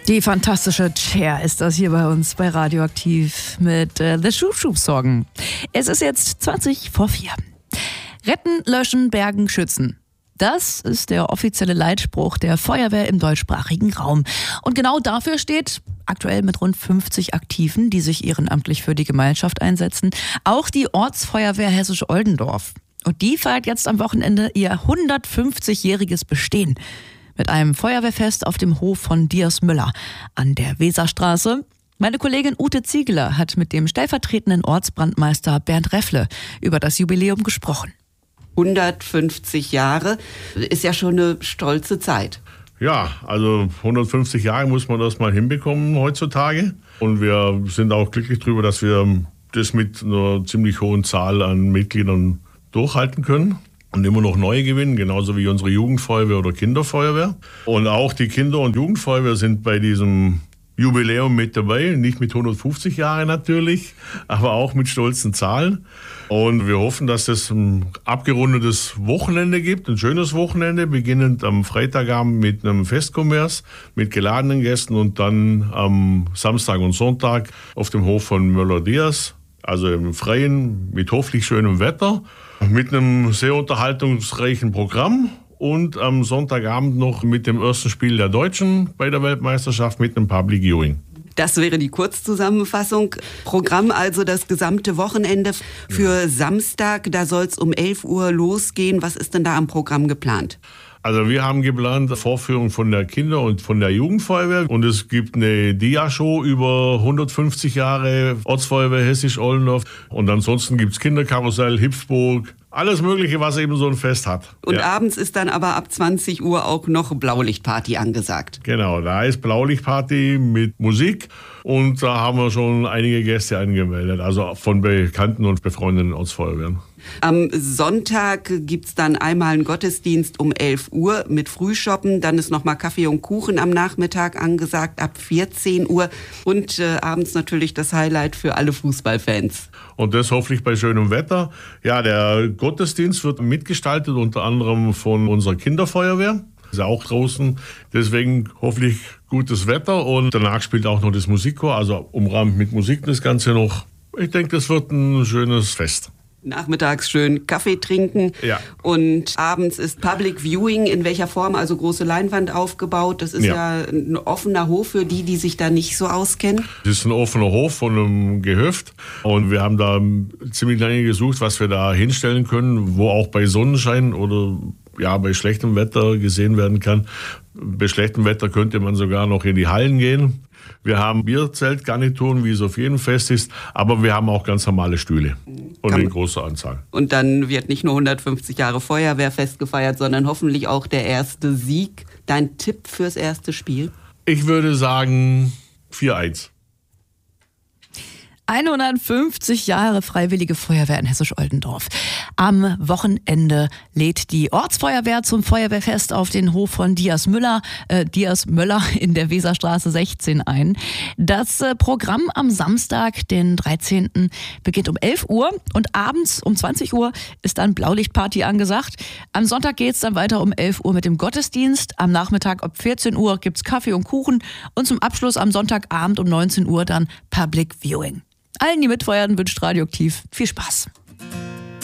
Die fantastische Cher ist das hier bei uns bei Radioaktiv mit The Schub-Schub-Song. Es ist jetzt 4:20. Retten, löschen, bergen, schützen. Das ist der offizielle Leitspruch der Feuerwehr im deutschsprachigen Raum. Und genau dafür steht, aktuell mit rund 50 Aktiven, die sich ehrenamtlich für die Gemeinschaft einsetzen, auch die Ortsfeuerwehr Hessisch-Oldendorf. Und die feiert jetzt am Wochenende ihr 150-jähriges Bestehen. Mit einem Feuerwehrfest auf dem Hof von Diers Müller an der Weserstraße. Meine Kollegin Ute Ziegler hat mit dem stellvertretenden Ortsbrandmeister Bernd Reffle über das Jubiläum gesprochen. 150 Jahre ist ja schon eine stolze Zeit. Ja, also 150 Jahre muss man das mal hinbekommen heutzutage. Und wir sind auch glücklich darüber, dass wir das mit einer ziemlich hohen Zahl an Mitgliedern durchhalten können. Und immer noch neue gewinnen, genauso wie unsere Jugendfeuerwehr oder Kinderfeuerwehr. Und auch die Kinder- und Jugendfeuerwehr sind bei diesem Jubiläum mit dabei. Nicht mit 150 Jahren natürlich, aber auch mit stolzen Zahlen. Und wir hoffen, dass es ein abgerundetes Wochenende gibt, ein schönes Wochenende, beginnend am Freitagabend mit einem Festkommers, mit geladenen Gästen und dann am Samstag und Sonntag auf dem Hof von Müller-Diers, also im Freien, mit hoffentlich schönem Wetter. Mit einem sehr unterhaltungsreichen Programm und am Sonntagabend noch mit dem ersten Spiel der Deutschen bei der Weltmeisterschaft mit einem Public Viewing. Das wäre die Kurzzusammenfassung. Programm also das gesamte Wochenende für Samstag. Da soll es um 11 Uhr losgehen. Was ist denn da am Programm geplant? Also wir haben geplant Vorführung von der Kinder- und von der Jugendfeuerwehr. Und es gibt eine Dia-Show über 150 Jahre Ortsfeuerwehr Hessisch-Oldendorf. Und ansonsten gibt es Kinderkarussell, Hüpfburg, alles Mögliche, was eben so ein Fest hat. Und abends ist dann aber ab 20 Uhr auch noch Blaulichtparty angesagt. Genau, da ist Blaulichtparty mit Musik. Und da haben wir schon einige Gäste angemeldet, also von bekannten und befreundeten Ortsfeuerwehren. Am Sonntag gibt's dann einmal einen Gottesdienst um 11 Uhr mit Frühschoppen. Dann ist nochmal Kaffee und Kuchen am Nachmittag angesagt ab 14 Uhr. Und abends natürlich das Highlight für alle Fußballfans. Und das hoffentlich bei schönem Wetter. Ja, der Gottesdienst wird mitgestaltet unter anderem von unserer Kinderfeuerwehr. Ist ja auch draußen. Deswegen hoffentlich gutes Wetter. Und danach spielt auch noch das Musikchor, also umrahmt mit Musik das Ganze noch. Ich denke, das wird ein schönes Fest. Nachmittags schön Kaffee trinken. Ja. Und abends ist Public Viewing. In welcher Form? Also große Leinwand aufgebaut. Das ist ja ein offener Hof für die, die sich da nicht so auskennen. Das ist ein offener Hof von einem Gehöft. Und wir haben da ziemlich lange gesucht, was wir da hinstellen können, wo auch bei Sonnenschein oder bei schlechtem Wetter gesehen werden kann. Bei schlechtem Wetter könnte man sogar noch in die Hallen gehen. Wir haben Bierzeltgarnituren, wie es auf jedem Fest ist, aber wir haben auch ganz normale Stühle und in großer Anzahl. Und dann wird nicht nur 150 Jahre Feuerwehrfest gefeiert, sondern hoffentlich auch der erste Sieg. Dein Tipp fürs erste Spiel? Ich würde sagen 4:1. 150 Jahre Freiwillige Feuerwehr in Hessisch-Oldendorf. Am Wochenende lädt die Ortsfeuerwehr zum Feuerwehrfest auf den Hof von Diers Müller in der Weserstraße 16 ein. Das Programm am Samstag, den 13. beginnt um 11 Uhr und abends um 20 Uhr ist dann Blaulichtparty angesagt. Am Sonntag geht es dann weiter um 11 Uhr mit dem Gottesdienst. Am Nachmittag ab 14 Uhr gibt's Kaffee und Kuchen und zum Abschluss am Sonntagabend um 19 Uhr dann Public Viewing. Allen, die mitfeuern, wünscht Radioaktiv viel Spaß.